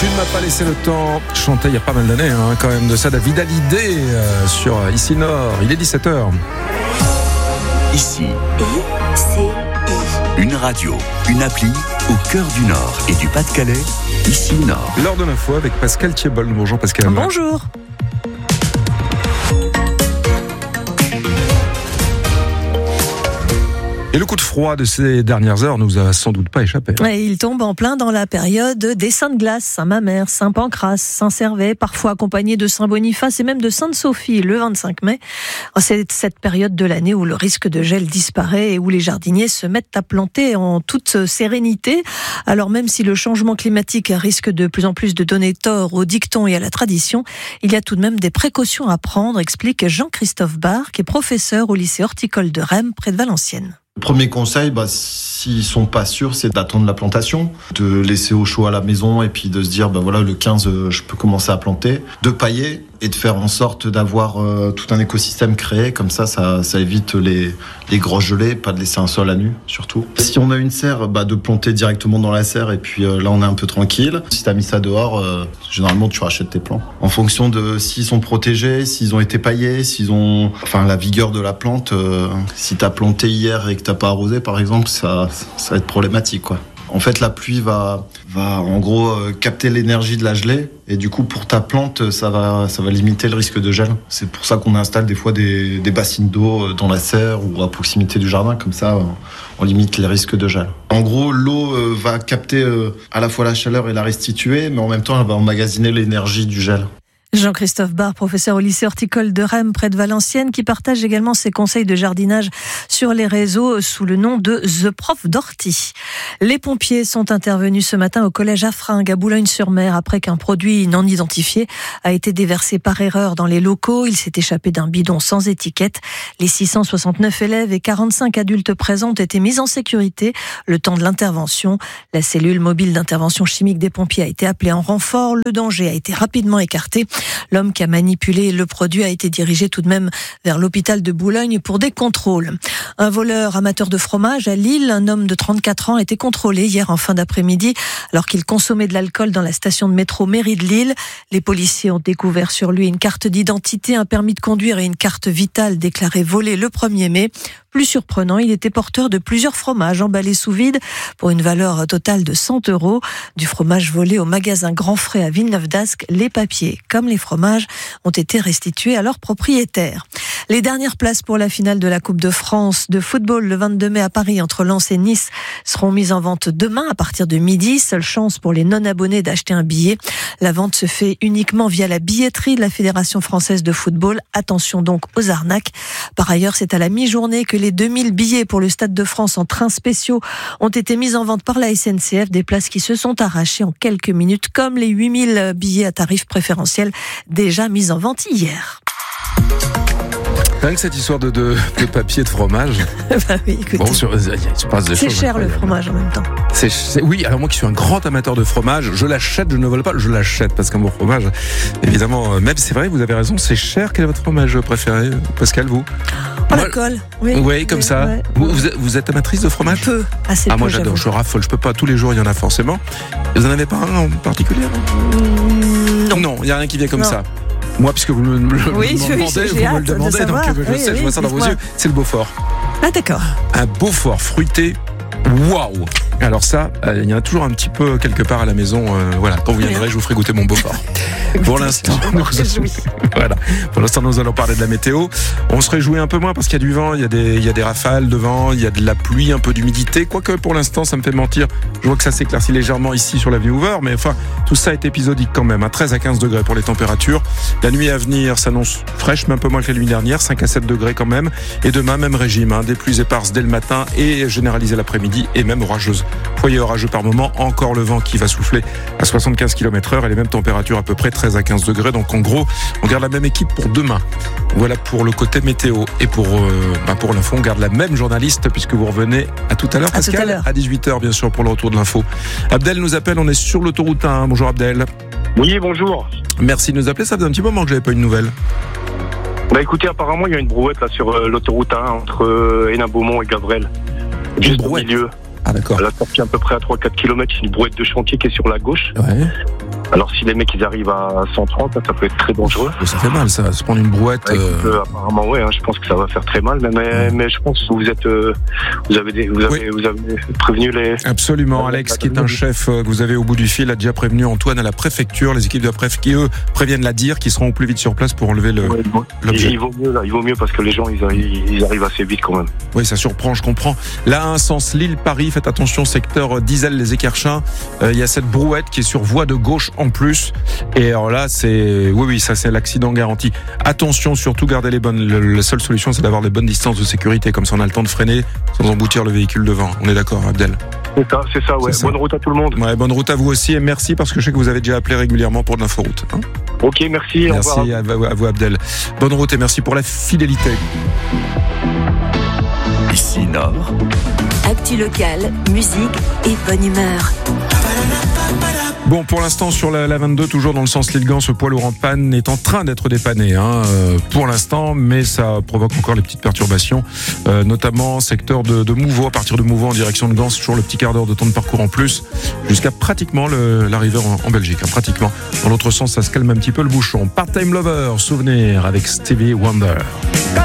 Tu ne m'as pas laissé le temps. Chanté il y a pas mal d'années, quand même, de ça, David Hallyday sur Ici Nord. Il est 17h. Ici. Une radio, une appli au cœur du Nord et du Pas-de-Calais. Ici Nord. L'heure de l'info avec Pascal Thiebol. Bonjour Pascal. Bonjour. Et le coup de froid de ces dernières heures nous a sans doute pas échappé. Et il tombe en plein dans la période des saints de glace, Saint-Mamère, Saint-Pancrace, Saint-Servais, parfois accompagné de Saint-Boniface et même de Sainte-Sophie le 25 mai. C'est cette période de l'année où le risque de gel disparaît et où les jardiniers se mettent à planter en toute sérénité. Alors même si le changement climatique risque de plus en plus de donner tort aux dictons et à la tradition, il y a tout de même des précautions à prendre, explique Jean-Christophe Barre, qui est professeur au lycée horticole de Rheims, près de Valenciennes. Le premier conseil, s'ils sont pas sûrs, c'est d'attendre la plantation, de laisser au chaud à la maison et puis de se dire, le 15, je peux commencer à planter, de pailler et de faire en sorte d'avoir tout un écosystème créé. Comme ça évite les grosses gelées, pas de laisser un sol à nu, surtout. Si on a une serre, de planter directement dans la serre et puis là, on est un peu tranquille. Si t'as mis ça dehors, généralement, tu rachètes tes plants. En fonction de s'ils sont protégés, s'ils ont été paillés, s'ils ont, la vigueur de la plante, si t'as planté hier et que t'as pas arrosé, par exemple, ça va être problématique, quoi. En fait, la pluie va en gros capter l'énergie de la gelée et du coup, pour ta plante, ça va limiter le risque de gel. C'est pour ça qu'on installe des fois des bassines d'eau dans la serre ou à proximité du jardin, comme ça, on limite les risques de gel. En gros, l'eau va capter à la fois la chaleur et la restituer, mais en même temps, elle va emmagasiner l'énergie du gel. Jean-Christophe Barre, professeur au lycée horticole de Rheims, près de Valenciennes, qui partage également ses conseils de jardinage sur les réseaux sous le nom de The Prof d'Horti. Les pompiers sont intervenus ce matin au collège Affringue à Boulogne-sur-Mer après qu'un produit non identifié a été déversé par erreur dans les locaux. Il s'est échappé d'un bidon sans étiquette. Les 669 élèves et 45 adultes présents ont été mis en sécurité le temps de l'intervention. La cellule mobile d'intervention chimique des pompiers a été appelée en renfort. Le danger a été rapidement écarté. L'homme qui a manipulé le produit a été dirigé tout de même vers l'hôpital de Boulogne pour des contrôles. Un voleur amateur de fromage à Lille, un homme de 34 ans, a été contrôlé hier en fin d'après-midi alors qu'il consommait de l'alcool dans la station de métro Mairie de Lille. Les policiers ont découvert sur lui une carte d'identité, un permis de conduire et une carte vitale déclarée volée le 1er mai. Plus surprenant, il était porteur de plusieurs fromages emballés sous vide pour une valeur totale de 100 €. Du fromage volé au magasin Grand Frais à Villeneuve-d'Ascq, les papiers comme les fromages ont été restitués à leurs propriétaires. Les dernières places pour la finale de la Coupe de France de football le 22 mai à Paris entre Lens et Nice seront mises en vente demain à partir de midi. Seule chance pour les non-abonnés d'acheter un billet. La vente se fait uniquement via la billetterie de la Fédération française de football. Attention donc aux arnaques. Par ailleurs, c'est à la mi-journée que les 2000 billets pour le Stade de France en trains spéciaux ont été mis en vente par la SNCF. Des places qui se sont arrachées en quelques minutes, comme les 8000 billets à tarif préférentiel déjà mis en vente hier. Rien que cette histoire de papier et de fromage. Oui, écoutez, il se passe des c'est choses cher le incroyables. fromage en même temps. Oui, alors moi qui suis un grand amateur de fromage, je l'achète, je ne vole pas, je l'achète parce qu'un bon fromage, évidemment, même c'est vrai, vous avez raison, c'est cher. Quel est votre fromage préféré, Pascal, vous? La colle. Oui, comme ça. Ouais. Vous êtes amatrice de fromage? Peu, assez peu. Moi j'adore, je raffole, je peux pas, tous les jours il y en a forcément. Vous en avez pas un en particulier? Non, il n'y a rien qui vient comme ça. Moi, puisque vous me le demandez, vous me le demandez, donc je sais, je vois ça dans vos yeux, c'est le Beaufort. Ah d'accord. Un Beaufort fruité, waouh! Alors ça, il y en a toujours un petit peu quelque part à la maison. Quand vous viendrez, je vous ferai goûter mon Beaufort. Pour l'instant, nous allons parler de la météo. On se réjouit un peu moins parce qu'il y a du vent, il y a des rafales de vent, il y a de la pluie, un peu d'humidité. Quoique pour l'instant, ça me fait mentir. Je vois que ça s'éclaircit légèrement ici sur l'avenue Hoover, mais tout ça est épisodique quand même. 13 à 15 degrés pour les températures. La nuit à venir s'annonce fraîche, mais un peu moins que la nuit dernière, 5 à 7 degrés quand même. Et demain, même régime, des pluies éparses dès le matin et généralisées l'après-midi et même orageuses. Foyer orageux par moment, encore le vent qui va souffler à 75 km/h et les mêmes températures à peu près 13 à 15 degrés. Donc en gros, on garde la même équipe pour demain. Voilà pour le côté météo. Et pour l'info, on garde la même journaliste puisque vous revenez à tout à l'heure, Pascal, à 18h bien sûr pour le retour de l'info. Abdel nous appelle, on est sur l'autoroute 1. Bonjour Abdel. Oui, bonjour. Merci de nous appeler, ça faisait un petit moment que j'avais pas une nouvelle. Écoutez, apparemment il y a une brouette là sur l'autoroute 1 entre Hénin-Beaumont et Gavrel. Juste au milieu. Ah d'accord. À la sortie à peu près à 3-4 km, il y a une brouette de chantier qui est sur la gauche. Ouais. Alors si les mecs ils arrivent à 130, ça peut être très dangereux. Ça fait mal, ça, se prendre une brouette. Apparemment, ouais, je pense que ça va faire très mal, mais je pense que vous avez prévenu les. Absolument, Alex, qui est un chef que vous avez au bout du fil, a déjà prévenu Antoine à la préfecture, les équipes de la préfecture qui eux préviennent la DIR, qui seront au plus vite sur place pour enlever l'objet. Il vaut mieux parce que les gens ils arrivent assez vite quand même. Oui, ça surprend, je comprends. Là, un sens Lille-Paris, faites attention, secteur d'Iselle, les Équerchins. Il y a cette brouette qui est sur voie de gauche en plus. Et alors là, ça c'est l'accident garanti. Attention, surtout, gardez les bonnes. La seule solution, c'est d'avoir les bonnes distances de sécurité. Comme ça, on a le temps de freiner sans emboutir le véhicule devant. On est d'accord, Abdel? C'est ça, ouais. Bonne route à tout le monde. Ouais, bonne route à vous aussi. Et merci parce que je sais que vous avez déjà appelé régulièrement pour de l'inforoute. Hein. Ok, merci. Merci au revoir. à vous, Abdel. Bonne route et merci pour la fidélité. Ici Nord. Actu locale, musique et bonne humeur. Bon, pour l'instant, sur la 22, toujours dans le sens Lille-Gand, ce poids lourd en panne est en train d'être dépanné, pour l'instant, mais ça provoque encore les petites perturbations, notamment secteur de Mouveau, à partir de Mouveau en direction de Gand, c'est toujours le petit quart d'heure de temps de parcours en plus, jusqu'à pratiquement l'arrivée en Belgique, pratiquement. Dans l'autre sens, ça se calme un petit peu le bouchon. Part-Time Lover, souvenir avec Stevie Wonder.